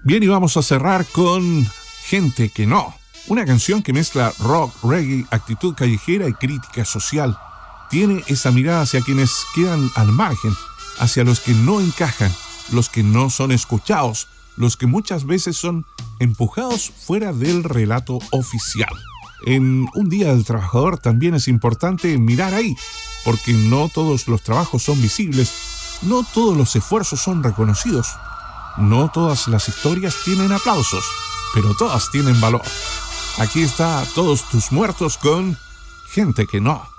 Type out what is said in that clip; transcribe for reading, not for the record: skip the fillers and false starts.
Bien, y vamos a cerrar con Gente que no. Una canción que mezcla rock, reggae, actitud callejera y crítica social. Tiene esa mirada hacia quienes quedan al margen, hacia los que no encajan, los que no son escuchados, los que muchas veces son empujados fuera del relato oficial. En un Día del Trabajador también es importante mirar ahí, porque no todos los trabajos son visibles, no todos los esfuerzos son reconocidos, no todas las historias tienen aplausos, pero todas tienen valor. Aquí está Todos tus muertos con Gente que no.